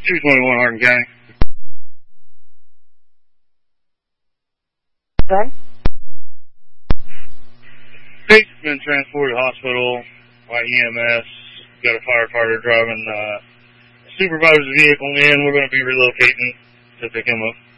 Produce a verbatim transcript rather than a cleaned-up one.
two twenty-one Hardin County. Okay. Patient's been transported to the hospital by E M S. Got a firefighter driving uh, supervisor's vehicle in. We're going to be relocating to pick him up.